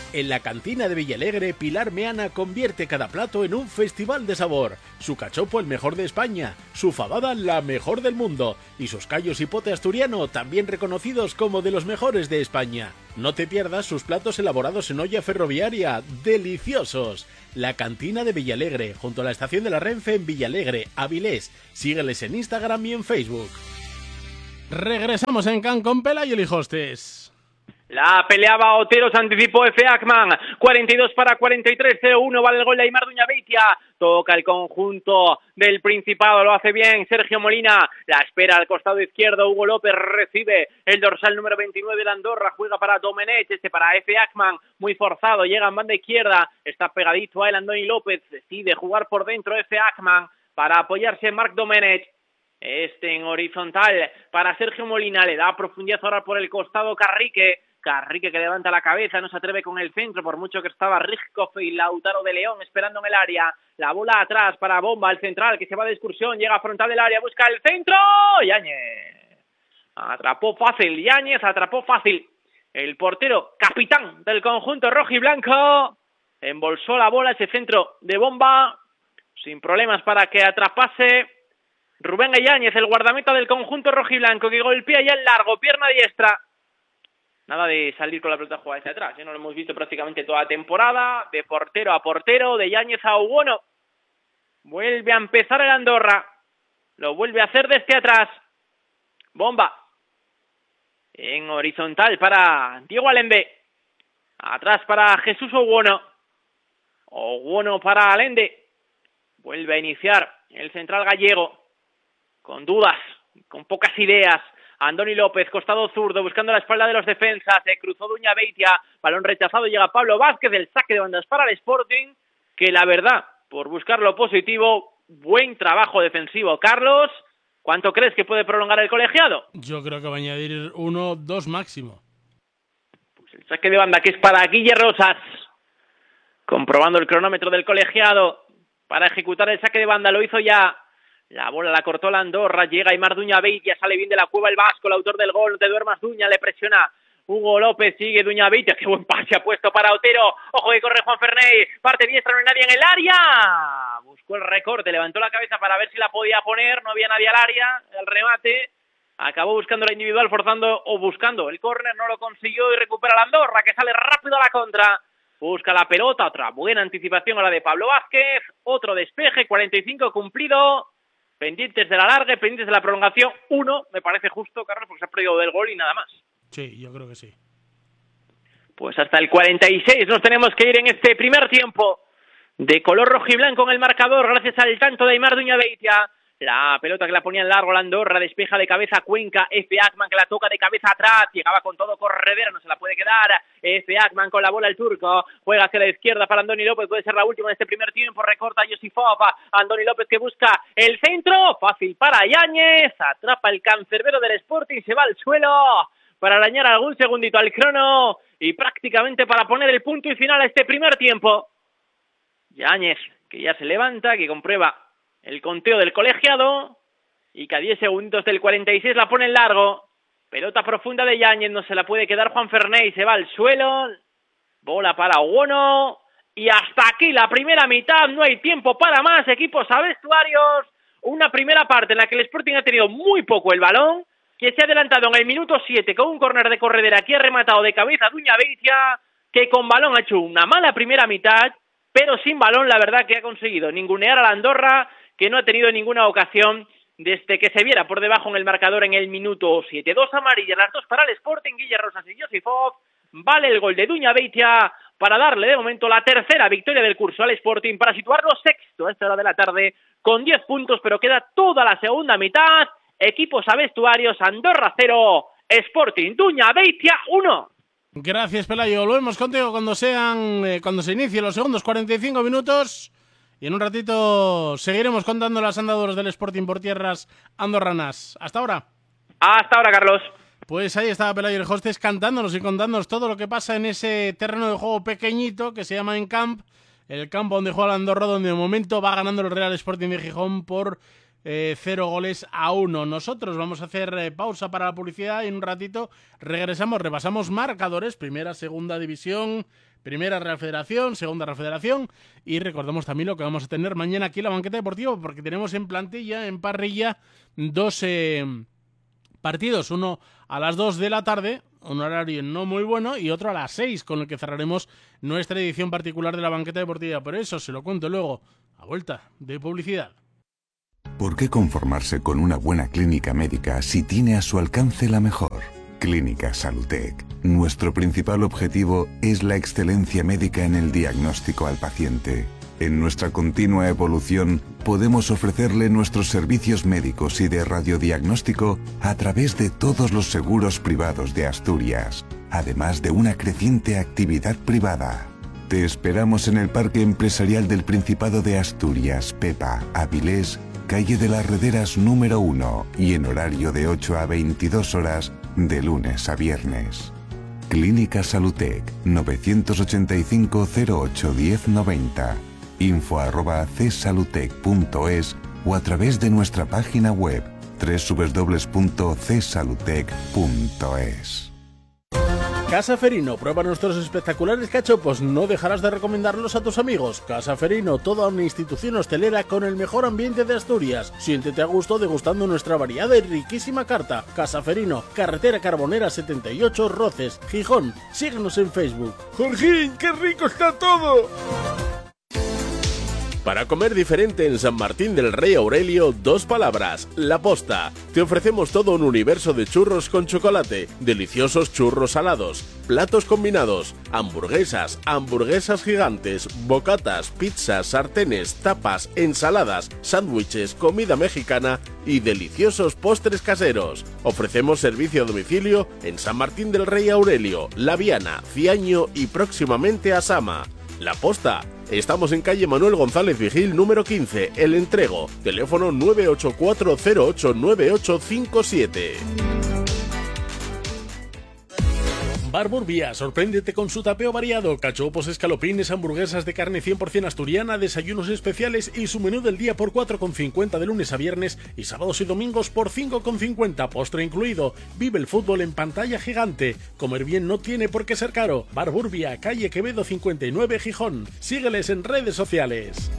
En la cantina de Villalegre, Pilar Meana convierte cada plato en un festival de sabor. Su cachopo el mejor de España, su fabada la mejor del mundo y sus callos y pote asturiano también reconocidos como de los mejores de España. No te pierdas sus platos elaborados en olla ferroviaria, ¡deliciosos! La cantina de Villalegre, junto a la estación de la Renfe en Villalegre, Avilés. Sígueles en Instagram y en Facebook. Regresamos en Can con Pelayo Lijostes. La peleaba Otero, se anticipó F. Ackman, cuarenta y dos para cuarenta y tres, cero uno, vale el gol de Aimar Duñabeitia, toca el conjunto del Principado, lo hace bien Sergio Molina, la espera al costado izquierdo, Hugo López recibe el dorsal número veintinueve de Andorra, juega para Domenech, este para F. Ackman, muy forzado, llega en banda izquierda, está pegadito a él Andoni López, decide jugar por dentro F. Ackman para apoyarse en Marc Domenech. Este en horizontal para Sergio Molina, le da profundidad ahora por el costado Carrique, Carrique que levanta la cabeza, no se atreve con el centro, por mucho que estaba Rijkoff y Lautaro de León esperando en el área, la bola atrás para Bomba, el central que se va de excursión, llega a frontal del área, busca el centro, Yáñez, atrapó fácil, Yáñez atrapó fácil, el portero capitán del conjunto rojiblanco, embolsó la bola, ese centro de Bomba, sin problemas para que atrapase Rubén Yáñez, el guardameta del conjunto rojiblanco, que golpea ya el largo, pierna diestra. Nada de salir con la pelota jugada hacia atrás, ¿eh? No lo hemos visto prácticamente toda la temporada, de portero a portero, de Yáñez a Ugono. Vuelve a empezar el Andorra, lo vuelve a hacer desde atrás. Bomba. En horizontal para Diego Allende. Atrás para Jesús Ugono. Ugono para Allende. Vuelve a iniciar el central gallego. Con dudas, con pocas ideas. Andoni López, costado zurdo, buscando la espalda de los defensas, se cruzó Duñabeitia, balón rechazado, llega Pablo Vázquez, el saque de bandas para el Sporting, que la verdad, por buscar lo positivo, buen trabajo defensivo. Carlos, ¿cuánto crees que puede prolongar el colegiado? Yo creo que va a añadir uno, dos máximo. Pues el saque de banda que es para Guille Rosas, comprobando el cronómetro del colegiado, para ejecutar el saque de banda, lo hizo ya. La bola la cortó la Andorra, llega Aimar Duñabeitia, sale bien de la cueva el vasco, el autor del gol, no te duermas Duña, le presiona Hugo López, sigue Duñabeitia, qué buen pase ha puesto para Otero, ojo que corre Juan Ferney, parte diestra, no hay nadie en el área, buscó el recorte, levantó la cabeza para ver si la podía poner, no había nadie al área, el remate, acabó buscando la individual, forzando o buscando el córner, no lo consiguió y recupera la Andorra, que sale rápido a la contra. Busca la pelota, otra buena anticipación a la de Pablo Vázquez, otro despeje, cuarenta y cinco cumplido. Pendientes de la larga, pendientes de la prolongación. Uno, me parece justo, Carlos, porque se ha perdido del gol y nada más. Sí, yo creo que sí. Pues hasta el cuarenta y seis nos tenemos que ir en este primer tiempo de color rojiblanco en el marcador, gracias al tanto de Aimar Duñabeitia. La pelota que la ponía en largo la Andorra, despeja de cabeza Cuenca, F. Ackman que la toca de cabeza atrás, llegaba con todo Corredera, no se la puede quedar, F. Ackman con la bola el turco, juega hacia la izquierda para Andoni López, puede ser la última en este primer tiempo, recorta Josifov, Andoni López que busca el centro, fácil para Yáñez, atrapa el cancerbero del Sporting, se va al suelo para arañar algún segundito al crono y prácticamente para poner el punto y final a este primer tiempo. Yáñez que ya se levanta, que comprueba el conteo del colegiado y que a diez segundos del cuarenta y seis la pone en largo. Pelota profunda de Yáñez, no se la puede quedar Juan Ferney, se va al suelo. Bola para Ugono. Y hasta aquí la primera mitad, no hay tiempo para más. Equipos a vestuarios. Una primera parte en la que el Sporting ha tenido muy poco el balón, que se ha adelantado en el minuto siete con un córner de Corredera que ha rematado de cabeza Duñabeitia, que con balón ha hecho una mala primera mitad, pero sin balón la verdad que ha conseguido ningunear a la Andorra, que no ha tenido ninguna ocasión desde que se viera por debajo en el marcador en el minuto siete. Dos amarillas, las dos para el Sporting, Guille Rosas y Josifov. Vale el gol de Duñabeitia para darle de momento la tercera victoria del curso al Sporting, para situarlo sexto a esta hora de la tarde con diez puntos, pero queda toda la segunda mitad. Equipos a vestuarios, Andorra cero, Sporting Duñabeitia uno. Gracias, Pelayo. Volvemos contigo cuando sean, eh, cuando se inicien los segundos cuarenta y cinco minutos. Y en un ratito seguiremos contando las andaduras del Sporting por tierras andorranas. Hasta ahora. Hasta ahora, Carlos. Pues ahí estaba Pelayo el Hostes cantándonos y contándonos todo lo que pasa en ese terreno de juego pequeñito que se llama Encamp, el campo donde juega la Andorra, donde de momento va ganando el Real Sporting de Gijón por eh, cero goles a uno. Nosotros vamos a hacer eh, pausa para la publicidad y en un ratito regresamos, repasamos marcadores, primera, segunda división, primera Real Federación, segunda Real Federación, y recordamos también lo que vamos a tener mañana aquí en la banqueta deportiva, porque tenemos en plantilla, en parrilla, dos eh, partidos, uno a las dos de la tarde, un horario no muy bueno, y otro a las seis, con el que cerraremos nuestra edición particular de la banqueta deportiva. Por eso se lo cuento luego, a vuelta de publicidad. ¿Por qué conformarse con una buena clínica médica si tiene a su alcance la mejor? Clínica Salutec. Nuestro principal objetivo es la excelencia médica en el diagnóstico al paciente. En nuestra continua evolución, podemos ofrecerle nuestros servicios médicos y de radiodiagnóstico a través de todos los seguros privados de Asturias, además de una creciente actividad privada. Te esperamos en el Parque Empresarial del Principado de Asturias, Pepa, Avilés, calle de las Rederas número uno, y en horario de ocho a veintidós horas, de lunes a viernes. Clínica Salutec, novecientos ochenta y cinco, cero ocho, diez, noventa. Info arroba csalutec punto es o a través de nuestra página web doble u doble u doble u punto c salutec punto es. Casa Ferino, prueba nuestros espectaculares cachopos, no dejarás de recomendarlos a tus amigos. Casa Ferino, toda una institución hostelera con el mejor ambiente de Asturias. Siéntete a gusto degustando nuestra variada y riquísima carta. Casa Ferino, carretera Carbonera setenta y ocho, Roces, Gijón. Síguenos en Facebook. ¡Jorgín, qué rico está todo! Para comer diferente en San Martín del Rey Aurelio, dos palabras, La Posta. Te ofrecemos todo un universo de churros con chocolate, deliciosos churros salados, platos combinados, hamburguesas, hamburguesas gigantes, bocatas, pizzas, sartenes, tapas, ensaladas, sándwiches, comida mexicana y deliciosos postres caseros. Ofrecemos servicio a domicilio en San Martín del Rey Aurelio, La Viana, Ciaño y próximamente a Sama. La Posta. Estamos en calle Manuel González Vigil, número quince, El Entrego. Teléfono nueve ocho cuatro cero ocho nueve ocho cinco siete. Bar Burbia, sorpréndete con su tapeo variado, cachopos, escalopines, hamburguesas de carne cien por ciento asturiana, desayunos especiales y su menú del día por cuatro con cincuenta de lunes a viernes y sábados y domingos por cinco con cincuenta, postre incluido. Vive el fútbol en pantalla gigante. Comer bien no tiene por qué ser caro. Bar Burbia, calle Quevedo cincuenta y nueve, Gijón. Sígueles en redes sociales.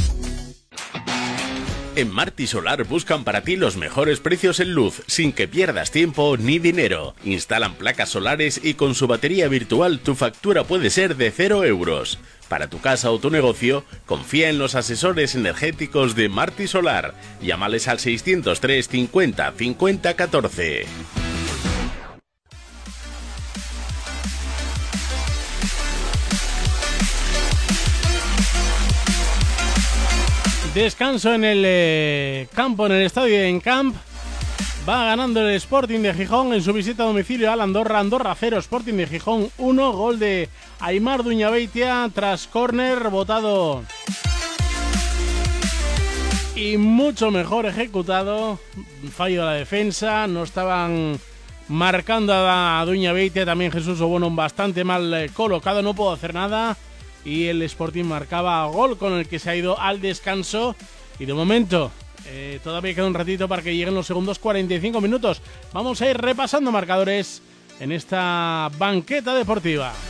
En Marti Solar buscan para ti los mejores precios en luz, sin que pierdas tiempo ni dinero. Instalan placas solares y con su batería virtual tu factura puede ser de cero euros. Para tu casa o tu negocio, confía en los asesores energéticos de Marti Solar. Llámales al seiscientos tres cincuenta cincuenta catorce. Descanso en el eh, campo, en el estadio de Encamp. Va ganando el Sporting de Gijón en su visita a domicilio al Andorra. Andorra cero, Sporting de Gijón uno. Gol de Aimar Duñabeitia tras córner botado y mucho mejor ejecutado. Fallo de la defensa, no estaban marcando a Duñabeitia. También Jesús Obono bastante mal eh, colocado, no pudo hacer nada. Y el Sporting marcaba gol con el que se ha ido al descanso. Y de momento, eh, todavía queda un ratito para que lleguen los segundos cuarenta y cinco minutos. Vamos a ir repasando marcadores en esta banqueta deportiva.